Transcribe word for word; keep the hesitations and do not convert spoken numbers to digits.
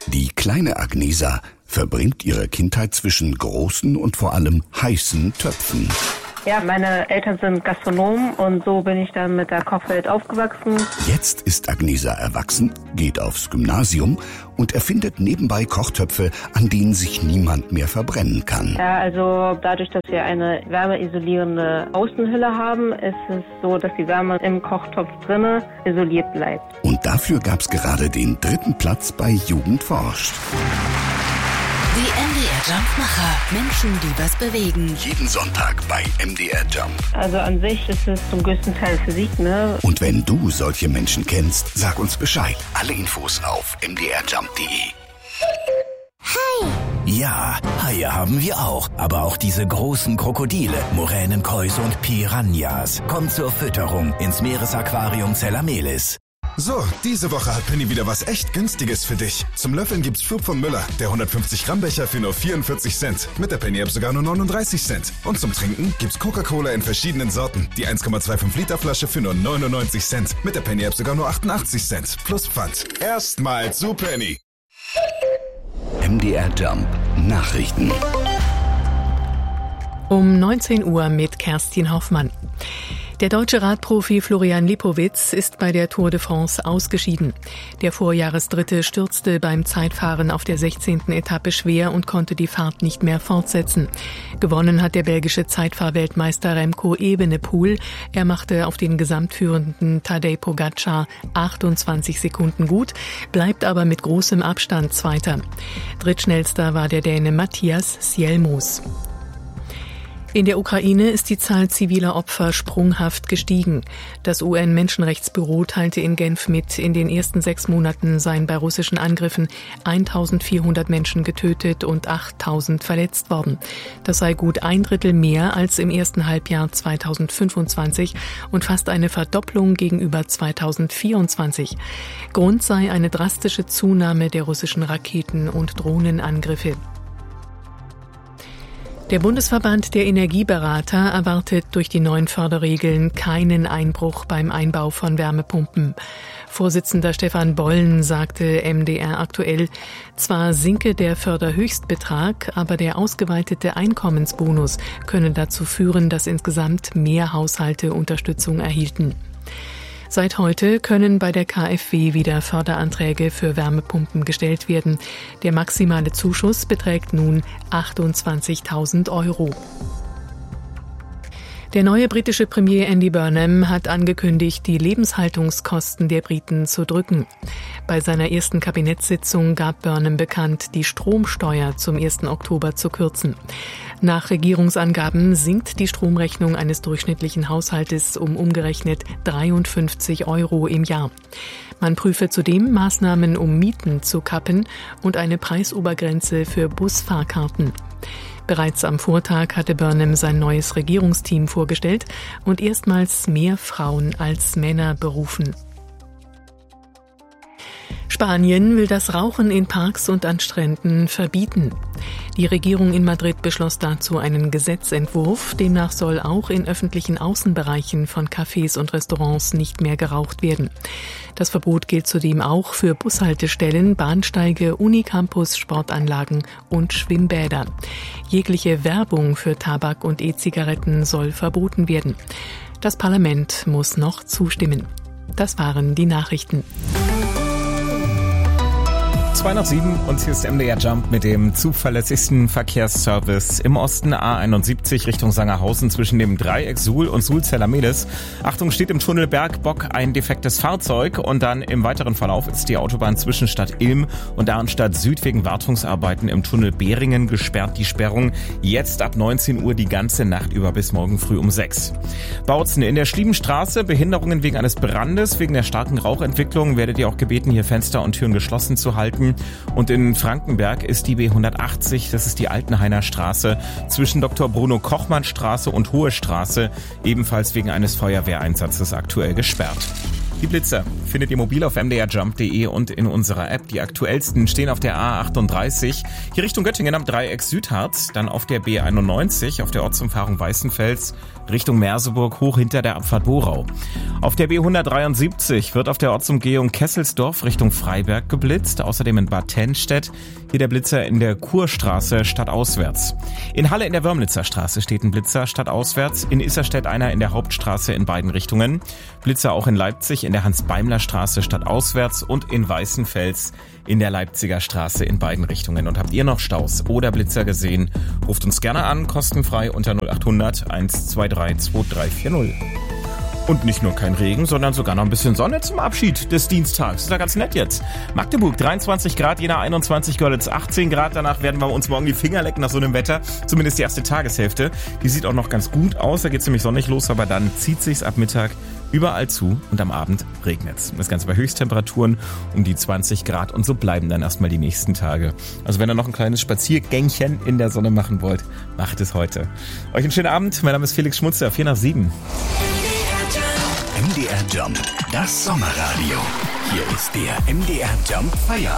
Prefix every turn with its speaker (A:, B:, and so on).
A: Die kleine Agnesa verbringt ihre Kindheit zwischen großen und vor allem heißen Töpfen.
B: Ja, meine Eltern sind Gastronomen und so bin ich dann mit der Kochwelt aufgewachsen.
A: Jetzt ist Agnesa erwachsen, geht aufs Gymnasium und erfindet nebenbei Kochtöpfe, an denen sich niemand mehr verbrennen kann.
B: Ja, also dadurch, dass wir eine wärmeisolierende Außenhülle haben, ist es so, dass die Wärme im Kochtopf drinne isoliert bleibt.
A: Und dafür gab's gerade den dritten Platz bei Jugend forscht.
C: Die M D R Jumpmacher. Menschen, die was bewegen.
A: Jeden Sonntag bei M D R Jump.
B: Also an sich ist es zum größten Teil Physik, ne?
A: Und wenn du solche Menschen kennst, sag uns Bescheid. Alle Infos auf m d r jump punkt d e.
D: Hai!
E: Ja, Haie haben wir auch. Aber auch diese großen Krokodile, Moränenkäuse und Piranhas. Kommt zur Fütterung ins Meeresaquarium Zellamelis.
F: So, diese Woche hat Penny wieder was echt Günstiges für dich. Zum Löffeln gibt's Flug von Müller, der hundertfünfzig Gramm Becher für nur vierundvierzig Cent. Mit der Penny-App sogar nur neununddreißig Cent. Und zum Trinken gibt's Coca-Cola in verschiedenen Sorten. Die eins Komma fünfundzwanzig Liter Flasche für nur neunundneunzig Cent. Mit der Penny-App sogar nur achtundachtzig Cent. Plus Pfand. Erstmal zu Penny.
A: M D R Jump Nachrichten.
G: Um neunzehn Uhr mit Kerstin Hoffmann. Der deutsche Radprofi Florian Lipowitz ist bei der Tour de France ausgeschieden. Der Vorjahresdritte stürzte beim Zeitfahren auf der sechzehnten Etappe schwer und konnte die Fahrt nicht mehr fortsetzen. Gewonnen hat der belgische Zeitfahrweltmeister Remco Evenepoel. Er machte auf den gesamtführenden Tadej Pogačar achtundzwanzig Sekunden gut, bleibt aber mit großem Abstand Zweiter. Drittschnellster war der Däne Mathias Sjelmos. In der Ukraine ist die Zahl ziviler Opfer sprunghaft gestiegen. Das U N-Menschenrechtsbüro teilte in Genf mit, in den ersten sechs Monaten seien bei russischen Angriffen eintausendvierhundert Menschen getötet und achttausend verletzt worden. Das sei gut ein Drittel mehr als im ersten Halbjahr zweitausendfünfundzwanzig und fast eine Verdopplung gegenüber zweitausendvierundzwanzig. Grund sei eine drastische Zunahme der russischen Raketen- und Drohnenangriffe. Der Bundesverband der Energieberater erwartet durch die neuen Förderregeln keinen Einbruch beim Einbau von Wärmepumpen. Vorsitzender Stefan Bollen sagte M D R aktuell, zwar sinke der Förderhöchstbetrag, aber der ausgeweitete Einkommensbonus könne dazu führen, dass insgesamt mehr Haushalte Unterstützung erhielten. Seit heute können bei der KfW wieder Förderanträge für Wärmepumpen gestellt werden. Der maximale Zuschuss beträgt nun achtundzwanzigtausend Euro. Der neue britische Premier Andy Burnham hat angekündigt, die Lebenshaltungskosten der Briten zu drücken. Bei seiner ersten Kabinettssitzung gab Burnham bekannt, die Stromsteuer zum ersten Oktober zu kürzen. Nach Regierungsangaben sinkt die Stromrechnung eines durchschnittlichen Haushaltes um umgerechnet dreiundfünfzig Euro im Jahr. Man prüfe zudem Maßnahmen, um Mieten zu kappen und eine Preisobergrenze für Busfahrkarten. Bereits am Vortag hatte Burnham sein neues Regierungsteam vorgestellt und erstmals mehr Frauen als Männer berufen. Spanien will das Rauchen in Parks und an Stränden verbieten. Die Regierung in Madrid beschloss dazu einen Gesetzentwurf. Demnach soll auch in öffentlichen Außenbereichen von Cafés und Restaurants nicht mehr geraucht werden. Das Verbot gilt zudem auch für Bushaltestellen, Bahnsteige, Unicampus, Sportanlagen und Schwimmbäder. Jegliche Werbung für Tabak und E-Zigaretten soll verboten werden. Das Parlament muss noch zustimmen. Das waren die Nachrichten.
H: zwei nach sieben und hier ist M D R Jump mit dem zuverlässigsten Verkehrsservice im Osten A einundsiebzig Richtung Sangerhausen zwischen dem Dreieck Suhl und Suhl-Zellamelis. Achtung, steht im Tunnel Bergbock ein defektes Fahrzeug und dann im weiteren Verlauf ist die Autobahn zwischen Stadt Ilm und Darmstadt Süd wegen Wartungsarbeiten im Tunnel Behringen gesperrt. Die Sperrung jetzt ab neunzehn Uhr die ganze Nacht über bis morgen früh um sechs. Bautzen in der Schliebenstraße, Behinderungen wegen eines Brandes, wegen der starken Rauchentwicklung werdet ihr auch gebeten, hier Fenster und Türen geschlossen zu halten. Und in Frankenberg ist die B hundertachtzig, das ist die Altenhainer Straße, zwischen Doktor Bruno Kochmann Straße und Hohe Straße, ebenfalls wegen eines Feuerwehreinsatzes aktuell gesperrt. Die Blitzer findet ihr mobil auf m d r jump punkt d e und in unserer App. Die aktuellsten stehen auf der A achtunddreißig, hier Richtung Göttingen am Dreieck Südharz, dann auf der B einundneunzig, auf der Ortsumfahrung Weißenfels, Richtung Merseburg, hoch hinter der Abfahrt Borau. Auf der B hundertdreiundsiebzig wird auf der Ortsumgehung Kesselsdorf Richtung Freiberg geblitzt, außerdem in Bad Tennstedt, hier der Blitzer in der Kurstraße stadtauswärts. In Halle in der Wörmlitzer Straße steht ein Blitzer stadtauswärts, in Isserstedt einer in der Hauptstraße in beiden Richtungen. Blitzer auch in Leipzig in der Hans-Beimler-Straße stadtauswärts und in Weißenfels in der Leipziger Straße in beiden Richtungen. Und habt ihr noch Staus oder Blitzer gesehen? Ruft uns gerne an, kostenfrei unter null acht hundert eins zwei drei zwei drei vier null. Und nicht nur kein Regen, sondern sogar noch ein bisschen Sonne zum Abschied des Dienstags. Ist ja ganz nett jetzt. Magdeburg dreiundzwanzig Grad, Jena einundzwanzig, Görlitz achtzehn Grad. Danach werden wir uns morgen die Finger lecken nach so einem Wetter. Zumindest die erste Tageshälfte. Die sieht auch noch ganz gut aus. Da geht es nämlich sonnig los, aber dann zieht sich's ab Mittag überall zu und am Abend regnet's. Das Ganze bei Höchsttemperaturen um die zwanzig Grad und so bleiben dann erstmal die nächsten Tage. Also wenn ihr noch ein kleines Spaziergängchen in der Sonne machen wollt, macht es heute. Euch einen schönen Abend. Mein Name ist Felix Schmutzer, vier nach sieben.
A: M D R Jump, das Sommerradio. Hier ist der M D R Jump Feierabend.